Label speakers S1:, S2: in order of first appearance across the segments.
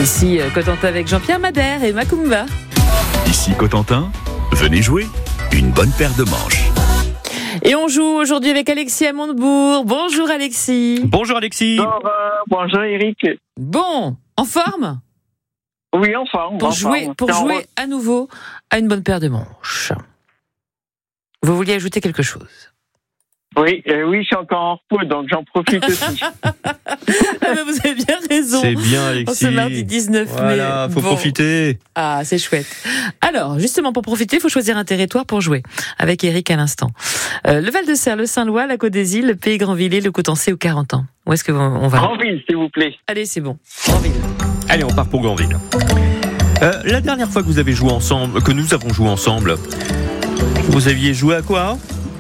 S1: Ici Cotentin avec Jean-Pierre Madère et Macumba.
S2: Ici Cotentin, venez jouer une bonne paire de manches.
S1: Et on joue aujourd'hui avec Alexis à Montebourg. Bonjour Alexis.
S3: Bonjour Alexis.
S4: Bonjour Eric.
S1: Bon, en forme ?
S4: Oui, en forme.
S1: Pour jouer à nouveau à une bonne paire de manches. Vous vouliez ajouter quelque chose ?
S4: Oui, je suis encore en repos, donc j'en profite aussi.
S1: Vous avez bien raison.
S3: C'est bien Alexis.
S1: Ce mardi 19 mai.
S3: Voilà, faut profiter.
S1: Ah, c'est chouette. Alors, justement, pour profiter, il faut choisir un territoire pour jouer. Avec Eric à l'instant. Le Val-de-Serre, le Saint-Lois, la Côte des Îles, le Pays Grandvillers, le Cotencé ou Carentan. Où est-ce que on va ?
S4: Grandville, s'il vous plaît.
S1: Allez, c'est bon. Grandville.
S3: Allez, on part pour Grandville. La dernière fois que vous avez joué ensemble, que nous avons joué ensemble, vous aviez joué à quoi ?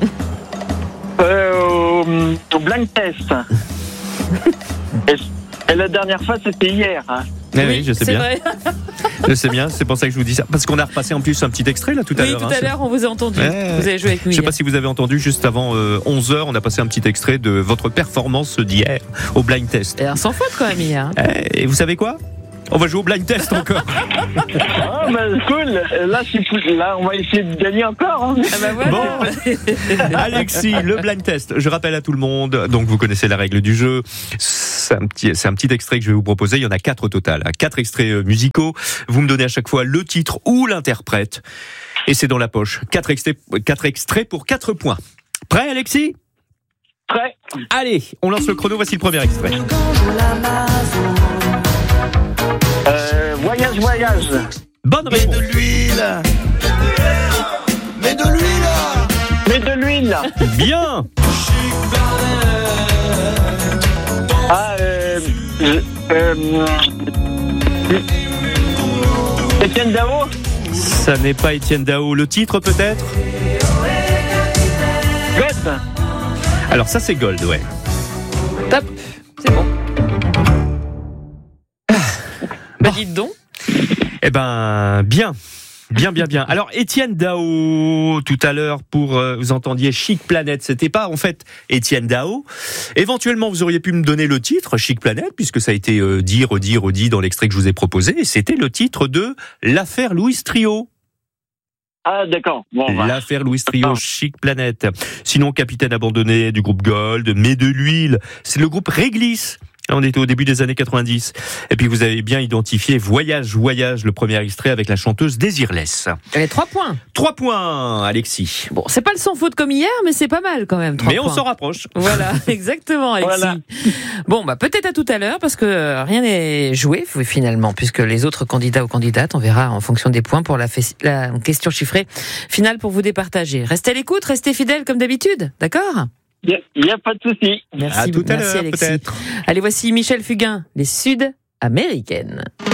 S4: Au blind test. Et la dernière fois, c'était hier.
S3: Oui, je sais bien.
S1: Vrai.
S3: Je sais bien, c'est pour ça que je vous dis ça. Parce qu'on a repassé en plus un petit extrait là tout à l'heure.
S1: Oui, tout à l'heure, on vous a entendu. Vous avez joué avec nous.
S3: Je ne sais pas si vous avez entendu, juste avant 11h, on a passé un petit extrait de votre performance d'hier au blind test.
S1: Et alors, sans faute quand même hier.
S3: Et vous savez quoi ? On va jouer au blind test encore.
S4: Ah, cool. Là, on va essayer de gagner encore. Hein.
S1: Ah bah voilà.
S3: Bon, Alexis, le blind test. Je rappelle à tout le monde, donc vous connaissez la règle du jeu. C'est un petit extrait que je vais vous proposer. Il y en a 4 au total. 4 extraits musicaux. Vous me donnez à chaque fois le titre ou l'interprète. Et c'est dans la poche. 4 extraits pour 4 points. Prêt, Alexis ?
S4: Prêt.
S3: Allez, on lance le chrono. Voici le premier extrait.
S4: Voyage.
S3: Bonne réponse.
S5: Mets de l'huile.
S4: Mais de l'huile.
S3: Bien.
S4: Étienne Dao.
S3: Ça n'est pas Étienne Dao. Le titre peut-être ?
S4: Gold.
S3: Alors ça c'est Gold, ouais.
S1: Top. C'est bon. Bah dites donc.
S3: Eh ben, bien. Alors, Étienne Dao, tout à l'heure, vous entendiez Chic Planète, c'était pas, en fait, Étienne Dao. Éventuellement, vous auriez pu me donner le titre, Chic Planète, puisque ça a été dit, redit dans l'extrait que je vous ai proposé, et c'était le titre de l'affaire Louis Trio.
S4: Ah, d'accord. Bon,
S3: L'affaire Louis Trio, Chic Planète. Sinon, Capitaine Abandonné du groupe Gold, Mais de l'huile, c'est le groupe Réglisse. On était au début des années 90. Et puis vous avez bien identifié Voyage, le premier extrait avec la chanteuse Désirless.
S1: Allez, 3 points.
S3: 3 points, Alexis.
S1: Bon, c'est pas le sans faute comme hier, mais c'est pas mal quand même. 3
S3: Mais
S1: points.
S3: on s'en rapproche.
S1: Voilà, exactement, Alexis.
S4: Voilà.
S1: Bon, bah peut-être à tout à l'heure, parce que rien n'est joué finalement, puisque les autres candidats ou candidates, on verra en fonction des points pour la question chiffrée finale pour vous départager. Restez à l'écoute, restez fidèles comme d'habitude, d'accord ?
S4: Il n'y a pas de souci.
S1: Merci,
S3: À tout à
S1: merci
S3: l'heure,
S1: Alexis.
S3: peut-être.
S1: Allez, voici Michel Fugain, les Sud-Américaines.